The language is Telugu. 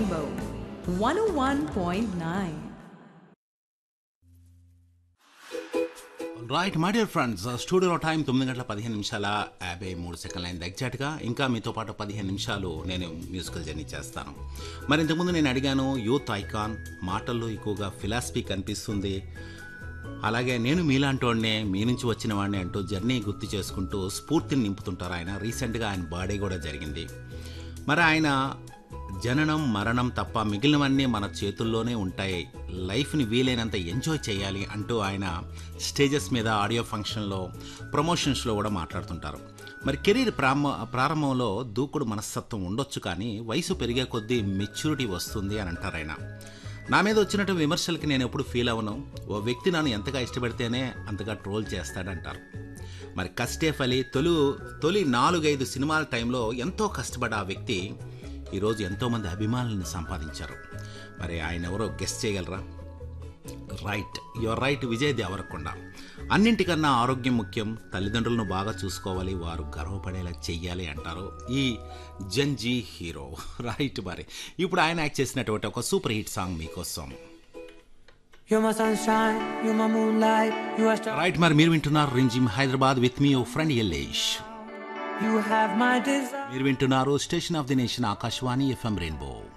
Rainbow 101.9. Right my dear friends, స్టూడియోలో టైం 9:15 అయింది ఎగ్జాక్ట్గా. ఇంకా మీతో పాటు 15 నిమిషాలు నేను మ్యూజికల్ జర్నీ చేస్తాను. మరి ఇంతకుముందు నేను అడిగాను, యూత్ ఐకాన్, మాటల్లో ఎక్కువగా ఫిలాసఫీ కనిపిస్తుంది, అలాగే నేను మీలాంటోడినే, మీ నుంచి వచ్చిన వాడిని అంటూ జర్నీ గుర్తు చేసుకుంటూ స్ఫూర్తిని నింపుతుంటారు ఆయన. రీసెంట్గా ఆయన బర్త్డే కూడా జరిగింది. మరి ఆయన జననం మరణం తప్ప మిగిలినవన్నీ మన చేతుల్లోనే ఉంటాయి, లైఫ్ని వీలైనంత ఎంజాయ్ చేయాలి అంటూ ఆయన స్టేజెస్ మీద, ఆడియో ఫంక్షన్లో, ప్రమోషన్స్లో కూడా మాట్లాడుతుంటారు. మరి కెరీర్ ప్రారంభంలో దూకుడు మనస్తత్వం ఉండొచ్చు, కానీ వయసు పెరిగే కొద్దీ మెచ్యూరిటీ వస్తుంది అని అంటారు ఆయన. నా మీద వచ్చినట్టు విమర్శలకి నేను ఎప్పుడు ఫీల్ అవ్వను, ఓ వ్యక్తి నన్ను ఎంతగా ఇష్టపడితేనే అంతగా ట్రోల్ చేస్తాడంటారు. మరి కష్టే ఫలి తొలి 4-5 సినిమాల టైంలో ఎంతో కష్టపడ్డ ఆ వ్యక్తి ఈరోజు ఎంతోమంది అభిమానులను సంపాదించారు. మరి ఆయన ఎవరో గెస్ట్ చేయగలరా? Right, your right, Vijay Devarakonda. అన్నింటికన్నా ఆరోగ్యం ముఖ్యం, తల్లిదండ్రులను బాగా చూసుకోవాలి, వారు గర్వపడేలా చెయ్యాలి అంటారు ఈ జంజీ హీరో. రైట్, మరి ఇప్పుడు ఆయన యాక్ట్ చేసినటువంటి ఒక సూపర్ హిట్ సాంగ్ మీకోసం. రైట్, మరి మీరు వింటున్నారు రింజిమ్ Hyderabad with me your friend Yallesh. మీరు వింటున్నారు station of the nation Akashvani FM rainbow.